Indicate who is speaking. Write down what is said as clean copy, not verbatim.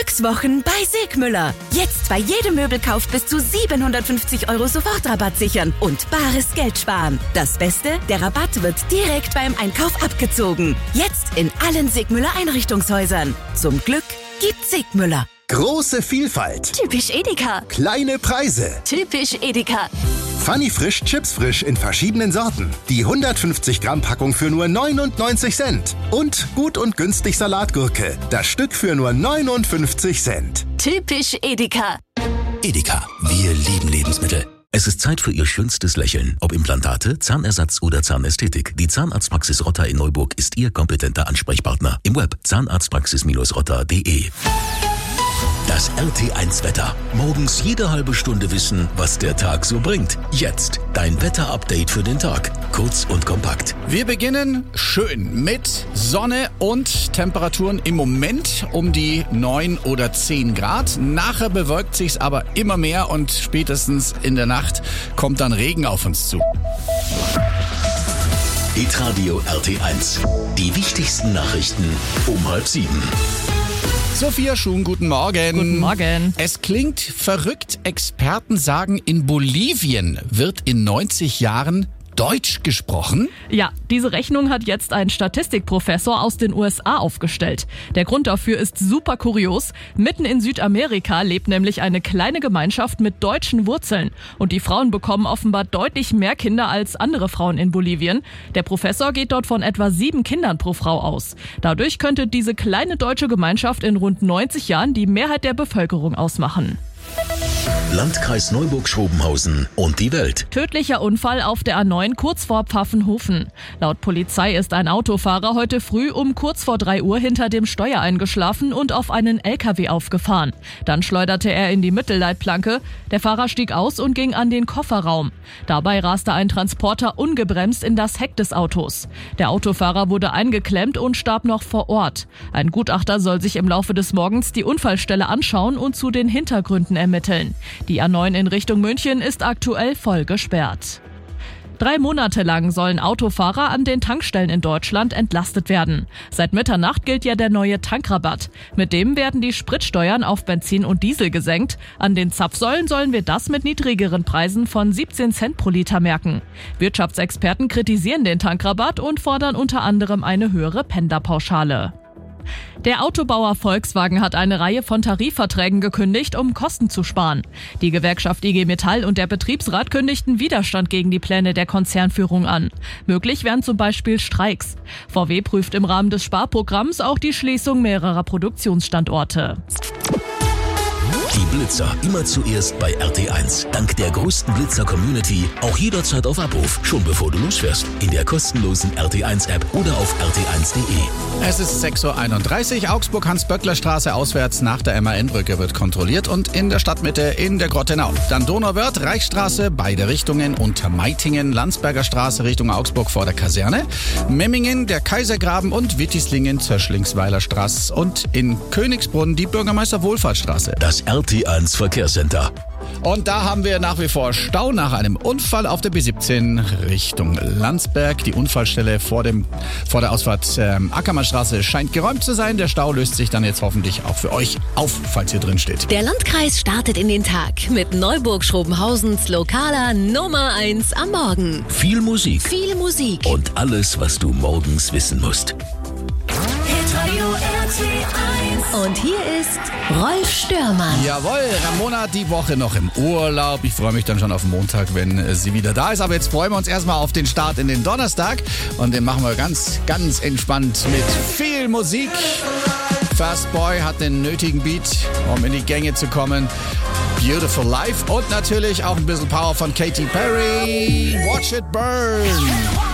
Speaker 1: Glückswochen bei Segmüller. Jetzt bei jedem Möbelkauf bis zu 750 € Sofortrabatt sichern und bares Geld sparen. Das Beste, der Rabatt wird direkt beim Einkauf abgezogen. Jetzt in allen Segmüller Einrichtungshäusern. Zum Glück gibt Segmüller.
Speaker 2: Große Vielfalt.
Speaker 1: Typisch Edeka.
Speaker 2: Kleine Preise.
Speaker 1: Typisch Edeka.
Speaker 2: Funny Frisch Chips Frisch in verschiedenen Sorten. Die 150 Gramm Packung für nur 99 Cent. Und gut und günstig Salatgurke. Das Stück für nur 59 Cent.
Speaker 1: Typisch Edeka.
Speaker 3: Edeka, wir lieben Lebensmittel. Es ist Zeit für Ihr schönstes Lächeln. Ob Implantate, Zahnersatz oder Zahnästhetik. Die Zahnarztpraxis Rotter in Neuburg ist Ihr kompetenter Ansprechpartner. Im Web zahnarztpraxis-rotter.de. Das RT1-Wetter. Morgens jede halbe Stunde wissen, was der Tag so bringt. Jetzt dein Wetterupdate für den Tag. Kurz und kompakt.
Speaker 4: Wir beginnen schön mit Sonne und Temperaturen im Moment um die 9 oder 10 Grad. Nachher bewölkt sich's aber immer mehr und spätestens in der Nacht kommt dann Regen auf uns zu.
Speaker 3: Hitradio RT1. Die wichtigsten Nachrichten um 6:30.
Speaker 4: Sophia Schuhn, guten Morgen.
Speaker 5: Guten Morgen.
Speaker 4: Es klingt verrückt. Experten sagen, in Bolivien wird in 90 Jahren Deutsch gesprochen?
Speaker 5: Ja, diese Rechnung hat jetzt ein Statistikprofessor aus den USA aufgestellt. Der Grund dafür ist super kurios. Mitten in Südamerika lebt nämlich eine kleine Gemeinschaft mit deutschen Wurzeln. Und die Frauen bekommen offenbar deutlich mehr Kinder als andere Frauen in Bolivien. Der Professor geht dort von etwa 7 Kindern pro Frau aus. Dadurch könnte diese kleine deutsche Gemeinschaft in rund 90 Jahren die Mehrheit der Bevölkerung ausmachen.
Speaker 3: Landkreis Neuburg-Schrobenhausen und die Welt.
Speaker 5: Tödlicher Unfall auf der A9 kurz vor Pfaffenhofen. Laut Polizei ist ein Autofahrer heute früh um kurz vor 3 Uhr hinter dem Steuer eingeschlafen und auf einen LKW aufgefahren. Dann schleuderte er in die Mittelleitplanke. Der Fahrer stieg aus und ging an den Kofferraum. Dabei raste ein Transporter ungebremst in das Heck des Autos. Der Autofahrer wurde eingeklemmt und starb noch vor Ort. Ein Gutachter soll sich im Laufe des Morgens die Unfallstelle anschauen und zu den Hintergründen ermitteln. Die A9 in Richtung München ist aktuell voll gesperrt. 3 Monate lang sollen Autofahrer an den Tankstellen in Deutschland entlastet werden. Seit Mitternacht gilt ja der neue Tankrabatt. Mit dem werden die Spritsteuern auf Benzin und Diesel gesenkt. An den Zapfsäulen sollen wir das mit niedrigeren Preisen von 17 Cent pro Liter merken. Wirtschaftsexperten kritisieren den Tankrabatt und fordern unter anderem eine höhere Pendlerpauschale. Der Autobauer Volkswagen hat eine Reihe von Tarifverträgen gekündigt, um Kosten zu sparen. Die Gewerkschaft IG Metall und der Betriebsrat kündigten Widerstand gegen die Pläne der Konzernführung an. Möglich wären zum Beispiel Streiks. VW prüft im Rahmen des Sparprogramms auch die Schließung mehrerer Produktionsstandorte.
Speaker 3: Die Blitzer immer zuerst bei RT1. Dank der größten Blitzer-Community auch jederzeit auf Abruf, schon bevor du losfährst. In der kostenlosen RT1-App oder auf rt1.de.
Speaker 4: Es ist 6.31 Uhr. Augsburg-Hans-Böckler-Straße auswärts nach der MAN-Brücke wird kontrolliert und in der Stadtmitte in der Grottenau. Dann Donauwörth, Reichsstraße, beide Richtungen, Untermeitingen, Landsberger Straße Richtung Augsburg vor der Kaserne, Memmingen, der Kaisergraben und Wittislingen, Zöschlingsweiler Straße und in Königsbrunn die Bürgermeister-Wohlfahrtsstraße.
Speaker 3: Das RT1 Verkehrscenter.
Speaker 4: Und da haben wir nach wie vor Stau nach einem Unfall auf der B17 Richtung Landsberg. Die Unfallstelle vor der Ausfahrt Ackermannstraße scheint geräumt zu sein. Der Stau löst sich dann jetzt hoffentlich auch für euch auf, falls ihr drin steht.
Speaker 1: Der Landkreis startet in den Tag mit Neuburg-Schrobenhausens lokaler Nummer 1 am Morgen.
Speaker 3: Viel Musik.
Speaker 1: Viel Musik.
Speaker 3: Und alles, was du morgens wissen musst.
Speaker 1: Hitradio RT1. Und hier ist Rolf Störmann.
Speaker 4: Jawohl, Ramona die Woche noch im Urlaub. Ich freue mich dann schon auf Montag, wenn sie wieder da ist. Aber jetzt freuen wir uns erstmal auf den Start in den Donnerstag. Und den machen wir ganz, ganz entspannt mit viel Musik. Fast Boy hat den nötigen Beat, um in die Gänge zu kommen. Beautiful Life und natürlich auch ein bisschen Power von Katy Perry. Watch it burn.